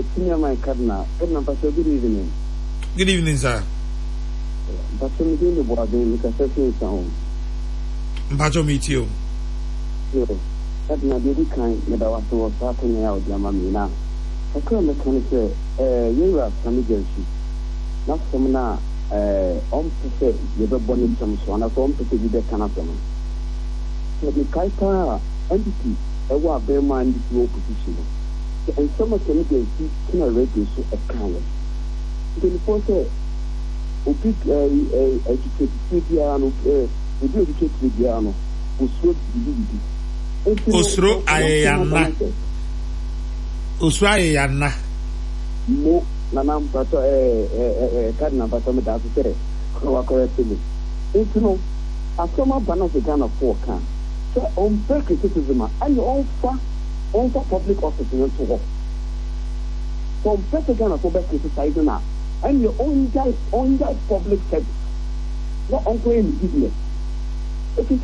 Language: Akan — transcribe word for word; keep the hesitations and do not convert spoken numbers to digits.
uh, senior my cardinal. Cardinal Pastor, good evening. Good evening, sir. Pastor, me doing the board game because I say sound. Mpacho meet you. Yeah. Cardinal, the kind that I was to starting out, Yamamina. I can't make any say, uh, you are some agency. Not some now, uh, on to say, you don't want some swan, I want to say the Canada. So the Kaita entity, I want bear mind to opposition. And some of them agency can already so a kind of. Then for say, o pick a educated piano, o do educated piano, o swap the Osro ayana. Osro ayana. Mo nanam pato eh eh eh cardinal pato me da say ko correct me. It's no asoma bana se Ghana for can. So on fake criticism and on fa on fa public office to work. So on fake Ghana for back criticizing now. And your own guys, own guys public service. Not on claim business.